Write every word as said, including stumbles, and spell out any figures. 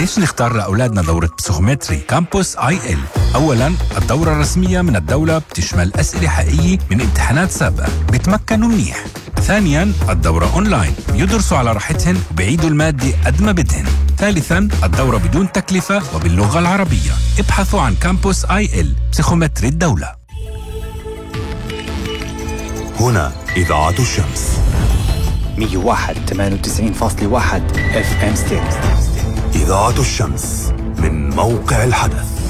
ليش نختار لأولادنا دورة بسيكومتري كامبوس آي إل؟ أولاً الدورة الرسمية من الدولة بتشمل أسئلة حقيقية من امتحانات سابقة بتمكنوا منيح. ثانياً الدورة أونلاين، يدرسوا على راحتهن وبيعيدوا المادة قد ما بدهن. ثالثاً الدورة بدون تكلفة وباللغة العربية. ابحثوا عن كامبوس آي إل بسيكومتري الدولة. هنا إذاعة الشمس مية وواحد ثمانية وتسعين فاصلة واحد اف ام ستيريو. إذاعة الشمس من موقع الحدث.